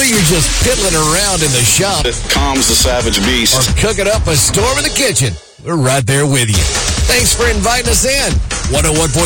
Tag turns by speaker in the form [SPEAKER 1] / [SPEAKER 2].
[SPEAKER 1] Whether you're just piddling around in the shop
[SPEAKER 2] It calms the savage beast.
[SPEAKER 1] or cooking up a storm in the kitchen, we're right there with you. Thanks for inviting us in. 101.9